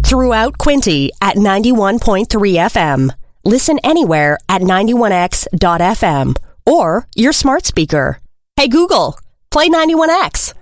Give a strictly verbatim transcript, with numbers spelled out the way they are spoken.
Throughout Quinte at ninety-one point three F M. Listen anywhere at ninety-one X dot F M or your smart speaker. Hey Google, play ninety-one X.